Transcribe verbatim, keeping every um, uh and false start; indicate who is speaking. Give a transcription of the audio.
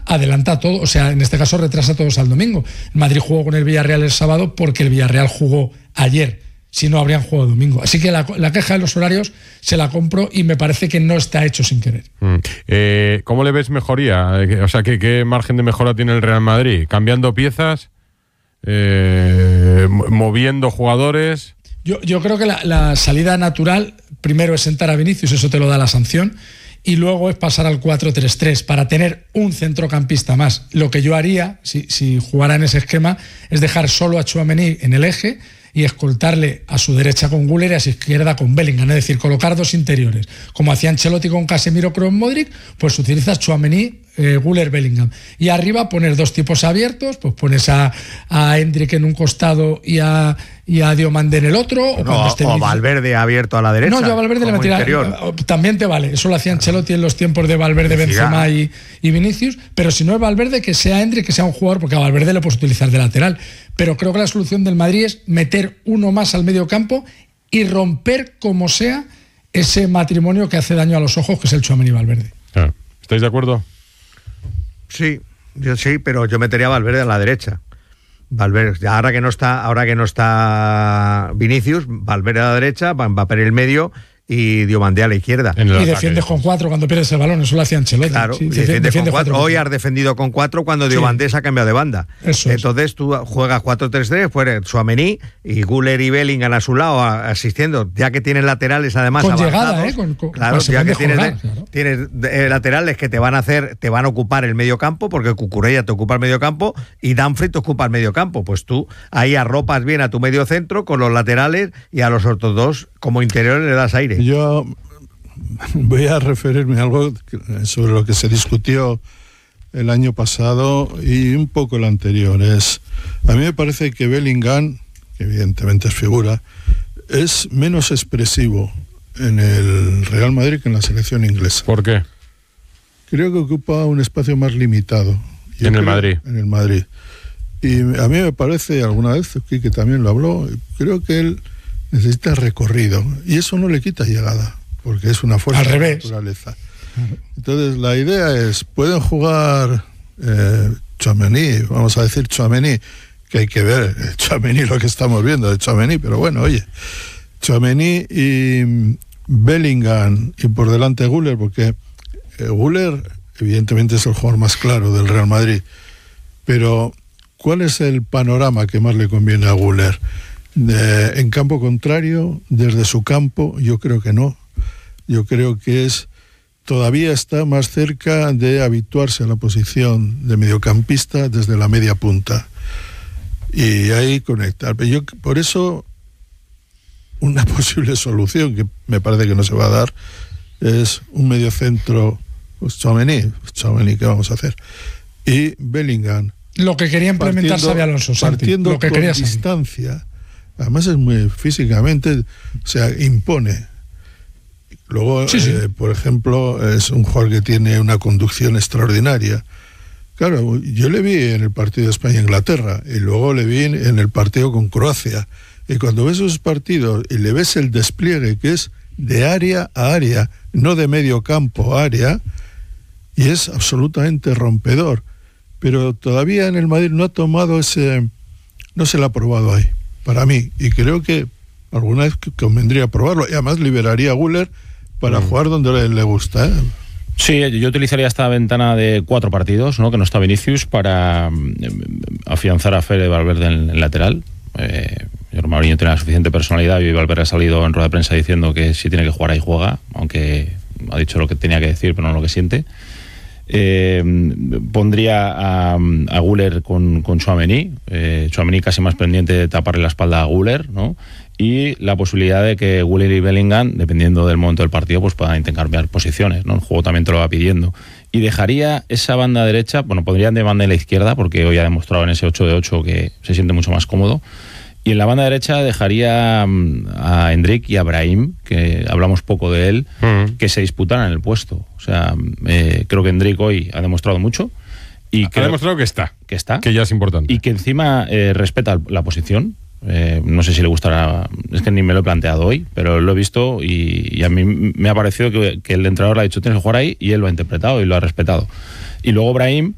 Speaker 1: adelanta todo, o sea, en este caso retrasa todos al domingo. El Madrid jugó con el Villarreal el sábado porque el Villarreal jugó ayer, si no habrían jugado domingo. Así que la, la queja de los horarios se la compro y me parece que no está hecho sin querer.
Speaker 2: Mm. Eh, ¿Cómo le ves mejoría? O sea, ¿qué, qué margen de mejora tiene el Real Madrid? ¿Cambiando piezas? Eh, ¿Moviendo jugadores?
Speaker 1: Yo, yo creo que la, la salida natural primero es sentar a Vinicius, eso te lo da la sanción, y luego es pasar al cuatro tres tres para tener un centrocampista más. Lo que yo haría, si, si jugara en ese esquema, es dejar solo a Tchouaméni en el eje y escoltarle a su derecha con Güler y a su izquierda con Bellingham, es decir, colocar dos interiores. Como hacía Ancelotti con Casemiro, Kroos, Modric, pues utilizas Tchouaméni, eh, Güler, Bellingham. Y arriba poner dos tipos abiertos, pues pones a, a Endrick en un costado y a, y a Diomandé en el otro. O,
Speaker 3: no,
Speaker 1: esté
Speaker 3: o Valverde abierto a la derecha.
Speaker 1: No, yo a Valverde le metía también te vale. Eso lo hacía Ancelotti en los tiempos de Valverde, Benzema y, y Vinicius. Pero si no es Valverde, que sea Endrick, que sea un jugador, porque a Valverde le puedes utilizar de lateral. Pero creo que la solución del Madrid es meter uno más al medio campo y romper como sea ese matrimonio que hace daño a los ojos, que es el Tchouaméni y Valverde.
Speaker 2: Ah, ¿estáis de acuerdo?
Speaker 3: Sí, yo sí, pero yo metería a Valverde a la derecha. Valverde, ahora que no está, ahora que no está Vinicius, Valverde a la derecha, Mbappé en el medio y Diomandé a la izquierda.
Speaker 1: Y ataque. Defiendes con cuatro cuando pierdes el balón, eso lo hacía Ancelotti.
Speaker 3: Claro,
Speaker 1: sí,
Speaker 3: defiendes
Speaker 1: defiende
Speaker 3: con cuatro. Hoy has defendido con cuatro cuando Diomandé sí. se ha cambiado de banda.
Speaker 1: Eso
Speaker 3: Entonces
Speaker 1: es.
Speaker 3: tú juegas cuatro tres tres, pues Tchouaméni y Güler y Bellingham a su lado asistiendo, ya que tienes laterales además
Speaker 1: con
Speaker 3: avanzados.
Speaker 1: Llegada, ¿eh? Con, con,
Speaker 3: claro, ya que tienes,
Speaker 1: jugar,
Speaker 3: de,
Speaker 1: claro.
Speaker 3: tienes de, laterales que te van a hacer, te van a ocupar el medio campo, porque Cucurella te ocupa el medio campo y Dumfries te ocupa el medio campo. Pues tú ahí arropas bien a tu medio centro con los laterales y a los otros dos como interiores le das aire.
Speaker 4: Yo voy a referirme a algo sobre lo que se discutió el año pasado y un poco el anterior. Es, a mí me parece que Bellingham, que evidentemente es figura, es menos expresivo en el Real Madrid que en la selección inglesa.
Speaker 2: ¿Por qué?
Speaker 4: Creo que ocupa un espacio más limitado.
Speaker 2: Yo en el Madrid.
Speaker 4: En el Madrid. Y a mí me parece, alguna vez, Quique también lo habló, creo que él necesita recorrido y eso no le quita llegada, porque es una fuerza de la naturaleza. Entonces la idea es, pueden jugar eh, Tchouaméni, vamos a decir Tchouaméni, que hay que ver eh, Tchouaméni lo que estamos viendo de Tchouaméni, pero bueno, oye, Tchouaméni y Bellingham y por delante Güler, porque eh, Güler evidentemente es el jugador más claro del Real Madrid, pero ¿cuál es el panorama que más le conviene a Güler? De, en campo contrario, desde su campo, yo creo que no. Yo creo que es todavía está más cerca de habituarse a la posición de mediocampista desde la media punta y ahí conectar. Pero yo, por eso, una posible solución que me parece que no se va a dar es un mediocentro, pues Tchouaméni, Tchouaméni, ¿qué vamos a hacer? Y Bellingham.
Speaker 1: Lo que quería implementar Xabi Alonso, Santi,
Speaker 4: partiendo
Speaker 1: lo que
Speaker 4: con
Speaker 1: quería
Speaker 4: distancia. Además es muy físicamente, o sea, impone. Luego,
Speaker 1: sí, sí.
Speaker 4: Eh, por ejemplo, es un jugador que tiene una conducción extraordinaria. Claro, yo le vi en el partido de España-Inglaterra y luego le vi en el partido con Croacia. Y cuando ves esos partidos y le ves el despliegue que es de área a área, no de medio campo a área, y es absolutamente rompedor. Pero todavía en el Madrid no ha tomado ese, no se lo ha probado ahí, para mí, y creo que alguna vez convendría probarlo, y además liberaría a Güler para mm. jugar donde le, le gusta, ¿eh?
Speaker 5: Sí, yo utilizaría esta ventana de cuatro partidos, ¿no? Que no está Vinicius, para afianzar a Fede Valverde en el lateral. Eh, Mourinho tiene la suficiente personalidad y Valverde ha salido en rueda de prensa diciendo que si tiene que jugar ahí juega, aunque ha dicho lo que tenía que decir, pero no lo que siente. Eh, pondría a, a Güler con, con Tchouaméni, eh, Tchouaméni casi más pendiente de taparle la espalda a Güler, ¿no? Y la posibilidad de que Güler y Bellingham, dependiendo del momento del partido, pues puedan intercambiar posiciones, ¿no? El juego también te lo va pidiendo. Y dejaría esa banda derecha, bueno, pondrían de banda en la izquierda, porque hoy ha demostrado en ese ocho de ocho que se siente mucho más cómodo. Y en la banda derecha dejaría a Endrick y a Brahim, que hablamos poco de él, uh-huh. que se disputaran el puesto. O sea, eh, creo que Endrick hoy ha demostrado mucho. Y
Speaker 2: ha demostrado que está.
Speaker 5: Que está.
Speaker 2: Que ya es importante.
Speaker 5: Y que encima eh, respeta la posición. Eh, no sé si le gustará, es que ni me lo he planteado hoy, pero lo he visto y, y a mí me ha parecido que, que el entrenador le ha dicho tienes que jugar ahí y él lo ha interpretado y lo ha respetado. Y luego Brahim,